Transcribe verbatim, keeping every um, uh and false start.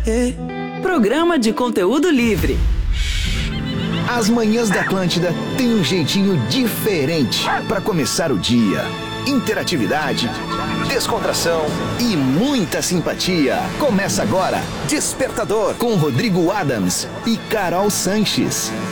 Programa de conteúdo livre. As manhãs da Atlântida têm um jeitinho diferente para começar o dia. Interatividade, descontração e muita simpatia. Começa agora, Despertador, com Rodrigo Adams e Carol Sanches.